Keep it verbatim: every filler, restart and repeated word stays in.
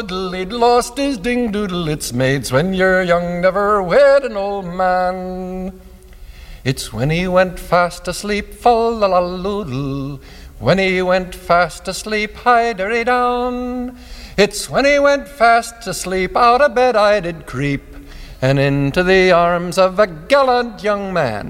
He'd lost his ding doodle, it's mates when you're young, never wed an old man. It's when he went fast asleep, fa-la-la-loodle, when he went fast asleep, hi-derry down. It's when he went fast asleep, out of bed I did creep, and into the arms of a gallant young man.